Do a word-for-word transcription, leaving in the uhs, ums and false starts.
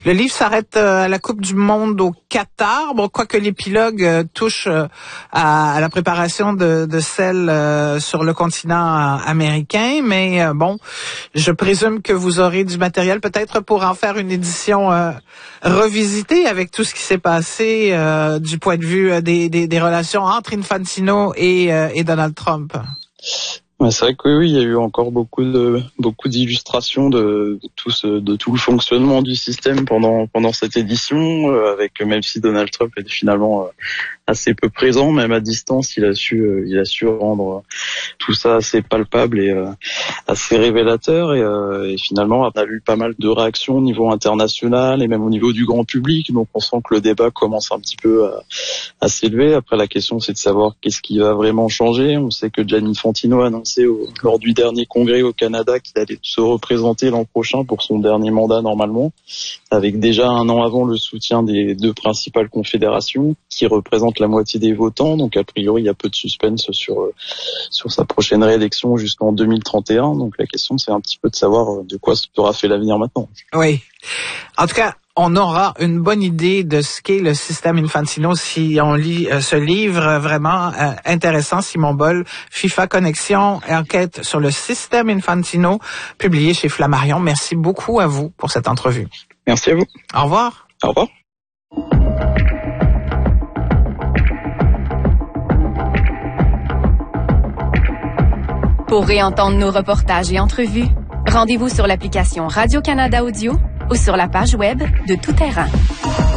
Le livre s'arrête à la Coupe du Monde au Qatar. Bon, quoique l'épilogue euh, touche euh, à, à la préparation de, de celle euh, sur le continent américain, mais euh, bon, je présume que vous aurez du matériel peut-être pour en faire une édition euh, revisitée avec tout ce qui s'est passé euh, du point de vue des, des, des relations entre Infantino et, euh, et Donald Trump. Ouais, c'est vrai que oui, oui, il y a eu encore beaucoup de beaucoup d'illustrations de, de tout ce, de tout le fonctionnement du système pendant pendant cette édition, euh, avec même si Donald Trump est finalement euh, assez peu présent, même à distance, il a su euh, il a su rendre euh, tout ça assez palpable et euh, assez révélateur. Et, euh, et finalement, on a eu pas mal de réactions au niveau international et même au niveau du grand public. Donc, on sent que le débat commence un petit peu à, à s'élever. Après, la question, c'est de savoir qu'est-ce qui va vraiment changer. On sait que Gianni Infantino a annoncé au, lors du dernier congrès au Canada qu'il allait se représenter l'an prochain pour son dernier mandat normalement, avec déjà un an avant le soutien des deux principales confédérations qui représentent la moitié des votants. Donc a priori il y a peu de suspense sur sur sa prochaine réélection jusqu'en deux mille trente et un. Donc la question c'est un petit peu de savoir de quoi sera fait l'avenir maintenant. Oui. En tout cas, on aura une bonne idée de ce qu'est le système Infantino si on lit euh, ce livre vraiment euh, intéressant, Simon Boll, FIFA Connexion, enquête sur le système Infantino, publié chez Flammarion. Merci beaucoup à vous pour cette entrevue. Merci à vous. Au revoir. Au revoir. Pour réentendre nos reportages et entrevues, rendez-vous sur l'application Radio-Canada Audio ou sur la page web de Tout Terrain.